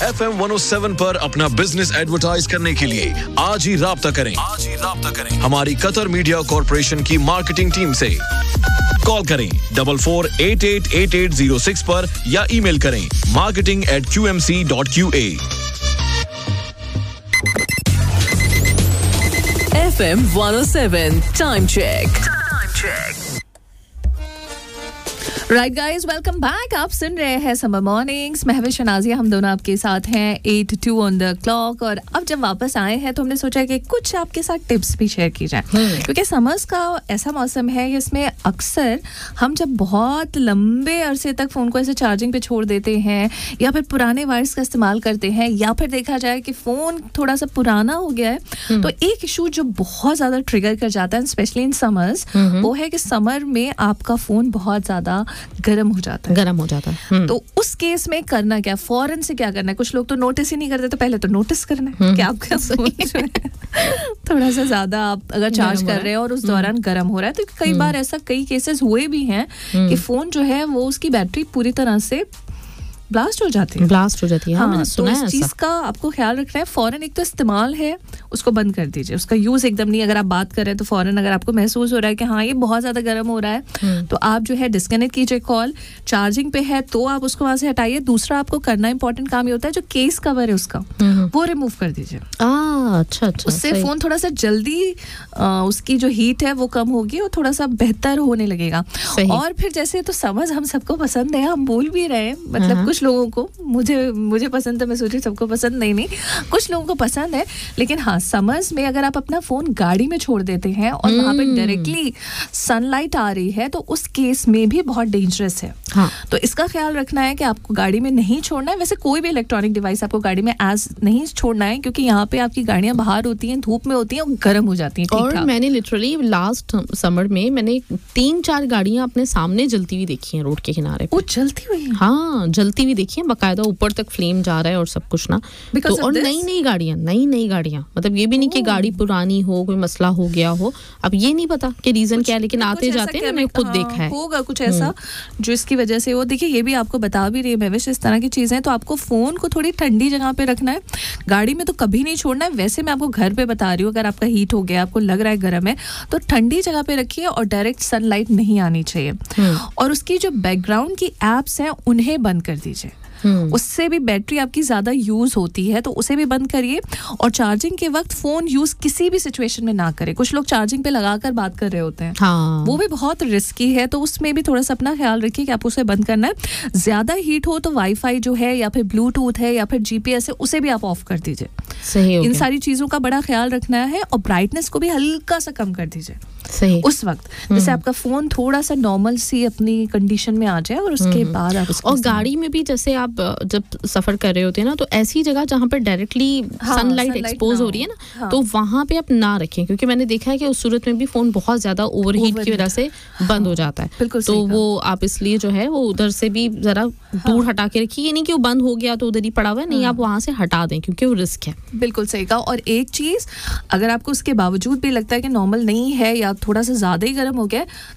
FM 107 पर अपना business advertise करने के लिए आज ही राब्ता करें हमारी कतर मीडिया कॉर्पोरेशन की मार्केटिंग टीम से। कॉल करें 44888806 पर या ईमेल करें marketing@qmc.qa। FM 107 time check. Right guys, welcome back. आप सुन रहे हैं समर मॉर्निंग्स। महविश शनाजिया, हम दोनों आपके साथ हैं 8-2 ऑन द क्लॉक। और अब जब वापस आए हैं तो हमने सोचा कि कुछ आपके साथ टिप्स भी शेयर की जाए, क्योंकि समर्स का ऐसा मौसम है इसमें अक्सर हम जब बहुत लंबे अरसे तक फ़ोन को ऐसे चार्जिंग पे छोड़ देते हैं या फिर पुराने वायर्स का इस्तेमाल करते हैं या फिर देखा जाए कि फ़ोन थोड़ा सा पुराना हो गया है, तो एक इशू जो बहुत ज़्यादा ट्रिगर कर जाता है स्पेशली इन समर्स, वो है कि समर में आपका फ़ोन बहुत ज़्यादा गरम हो जाता है। तो उस केस में करना क्या, फौरन से क्या करना है? कुछ लोग तो नोटिस ही नहीं करते, तो पहले तो नोटिस करना है कि आपका फोन थोड़ा सा ज्यादा आप अगर चार्ज कर रहे हैं और उस दौरान गर्म हो रहा है। तो कई बार ऐसा कई केसेस हुए भी हैं कि फोन जो है वो उसकी बैटरी पूरी तरह से ब्लास्ट हो जाती है। हाँ, मैंने सुना है। तो इस चीज का आपको ख्याल रखना है। फौरन एक तो इस्तेमाल है उसको बंद कर दीजिए, उसका यूज एकदम नहीं। अगर आप बात कर रहे हैं तो फौरन अगर आपको महसूस हो रहा है कि हाँ ये बहुत ज्यादा गर्म हो रहा है, तो आप जो है डिस्कनेक्ट कीजिए कॉल। चार्जिंग पे है तो आप उसको वहां से हटाइए। दूसरा आपको करना इंपॉर्टेंट काम ये होता है, जो केस कवर है उसका वो रिमूव कर दीजिए। अच्छा, उससे फोन थोड़ा सा जल्दी उसकी जो हीट है वो कम होगी और थोड़ा सा बेहतर होने लगेगा। और फिर जैसे तो समझ हम सबको पसंद है, हम बोल भी रहे हैं, मतलब कुछ लोगों को, मुझे पसंद है, मैं सोची सबको पसंद नहीं, कुछ लोगों को पसंद है। लेकिन हाँ, समर्स में अगर आप अपना फोन गाड़ी में छोड़ देते हैं और वहां पे डायरेक्टली सनलाइट आ रही है तो उस केस में भी बहुत डेंजरस है। तो इसका ख्याल रखना है कि आपको गाड़ी में नहीं छोड़ना है। वैसे कोई भी इलेक्ट्रॉनिक डिवाइस आपको गाड़ी में एज नहीं छोड़ना है, क्योंकि यहाँ पे आपकी गाड़ियां बाहर होती हैं, धूप में होती हैं और गर्म हो जाती हैं। और मैंने लिटरली लास्ट समर में मैंने 3-4 गाड़ियां अपने सामने जलती हुई देखी हैं रोड के किनारे पे। जलती हुई? हाँ, जलती हुई देखी है, बकायदा ऊपर तक फ्लेम जा रहा है और सब कुछ ना। तो और नई गाड़ियां, मतलब ये भी नहीं कि गाड़ी पुरानी हो, कोई मसला हो गया हो। अब ये नहीं पता कि रीजन क्या है, लेकिन आते जाते हैं मैंने खुद देखा है, होगा कुछ ऐसा जो इसकी वजह से वो। देखिए, ये भी आपको बता भी रही है महविश, इस तरह की चीजें। तो आपको फोन को थोड़ी ठंडी जगह पे रखना है, गाड़ी में तो कभी नहीं छोड़ना है। वैसे मैं आपको घर पे बता रही हूँ, अगर आपका हीट हो गया, आपको लग रहा है गर्म है, तो ठंडी जगह पे रखिए और डायरेक्ट सनलाइट नहीं आनी चाहिए। और उसकी जो बैकग्राउंड की एप्स हैं उन्हें बंद कर दीजिए, उससे भी बैटरी आपकी ज्यादा यूज होती है, तो उसे भी बंद करिए। और चार्जिंग के वक्त फोन यूज किसी भी सिचुएशन में ना करें। कुछ लोग चार्जिंग पे लगाकर बात कर रहे होते हैं, वो भी बहुत रिस्की है, तो उसमें भी थोड़ा सा अपना ख्याल रखिए कि आपको उसे बंद करना है। ज्यादा हीट हो तो वाईफाई जो है या फिर ब्लूटूथ है या फिर जीपीएस है, उसे भी आप ऑफ कर दीजिए। इन सारी चीजों का बड़ा ख्याल रखना है। और ब्राइटनेस को भी हल्का सा कम कर दीजिए उस वक्त, जैसे आपका फोन थोड़ा सा नॉर्मल सी अपनी कंडीशन में आ जाए, और उसके बाद आप और गाड़ी में भी जैसे आप जब सफर कर रहे होते हैं ना, तो ऐसी जगह जहाँ पर डायरेक्टली सनलाइट एक्सपोज हो रही है ना, तो वहां पे आप ना रखें, क्योंकि मैंने देखा है कि उस सूरत में भी फोन बहुत ज्यादा ओवरहीट की वजह से बंद हो जाता है। तो वो आप इसलिए जो है वो उधर से भी जरा दूर हटा के रखिए। ये नहीं कि वो बंद हो गया तो उधर ही पड़ा हुआ है, नहीं, आप वहां से हटा दें, क्योंकि वो रिस्क है। बिल्कुल सही कहा। और एक चीज, अगर आपको उसके बावजूद भी लगता है कि नॉर्मल नहीं है या थोड़ा सा ज्यादा ही गर्म हो गया,